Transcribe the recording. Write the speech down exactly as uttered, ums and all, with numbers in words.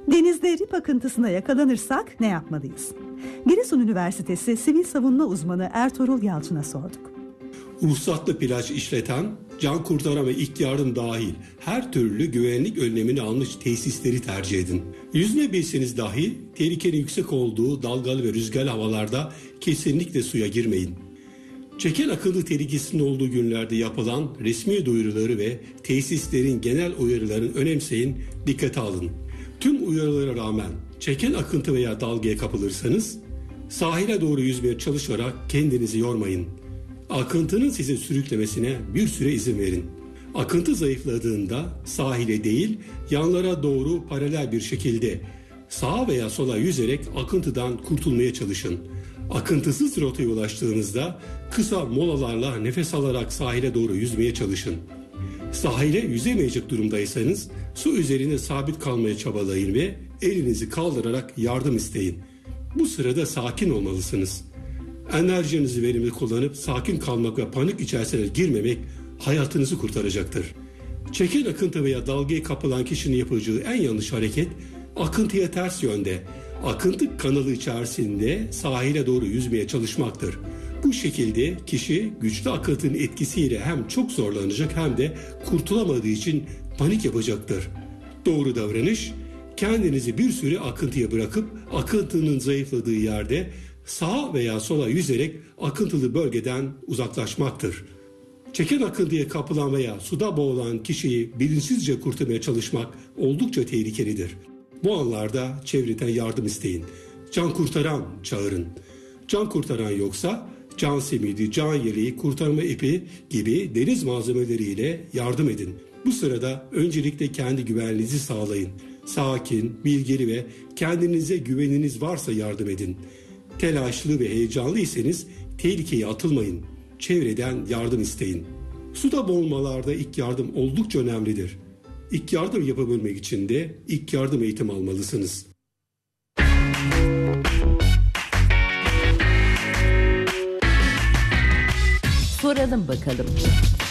Denizde rip akıntısına yakalanırsak ne yapmalıyız? Giresun Üniversitesi Sivil Savunma Uzmanı Ertuğrul Yalçın'a sorduk. Ruhsatlı plaj işleten, can kurtaran ve ilk yardım dahil her türlü güvenlik önlemini almış tesisleri tercih edin. Yüzme bilseniz dahi tehlikenin yüksek olduğu dalgalı ve rüzgarlı havalarda kesinlikle suya girmeyin. Çeken akıntı tehlikesinin olduğu günlerde yapılan resmi duyuruları ve tesislerin genel uyarılarını önemseyin, dikkate alın. Tüm uyarılara rağmen çeken akıntı veya dalgaya kapılırsanız sahile doğru yüzmeye çalışarak kendinizi yormayın. Akıntının sizi sürüklemesine bir süre izin verin. Akıntı zayıfladığında sahile değil yanlara doğru paralel bir şekilde sağa veya sola yüzerek akıntıdan kurtulmaya çalışın. Akıntısız rotaya ulaştığınızda kısa molalarla nefes alarak sahile doğru yüzmeye çalışın. Sahile yüzemeyecek durumdaysanız su üzerinde sabit kalmaya çabalayın ve elinizi kaldırarak yardım isteyin. Bu sırada sakin olmalısınız. Enerjinizi verimli kullanıp sakin kalmak ve panik içerisine girmemek hayatınızı kurtaracaktır. Çeken akıntı veya dalgaya kapılan kişinin yapacağı en yanlış hareket akıntıya ters yönde, akıntı kanalı içerisinde sahile doğru yüzmeye çalışmaktır. Bu şekilde kişi güçlü akıntının etkisiyle hem çok zorlanacak hem de kurtulamadığı için panik yapacaktır. Doğru davranış, kendinizi bir süre akıntıya bırakıp akıntının zayıfladığı yerde sağa veya sola yüzerek akıntılı bölgeden uzaklaşmaktır. Çeken akıntıya kapılan veya suda boğulan kişiyi bilinçsizce kurtarmaya çalışmak oldukça tehlikelidir. Bu anlarda çevreden yardım isteyin. Can kurtaran çağırın. Can kurtaran yoksa can simidi, can yeleği, kurtarma ipi gibi deniz malzemeleriyle yardım edin. Bu sırada öncelikle kendi güvenliğinizi sağlayın. Sakin, bilgili ve kendinize güveniniz varsa yardım edin. Telaşlı ve heyecanlıysanız tehlikeye atılmayın. Çevreden yardım isteyin. Suda boğulmalarda ilk yardım oldukça önemlidir. İlk yardım yapabilmek için de ilk yardım eğitimi almalısınız. Soralım bakalım.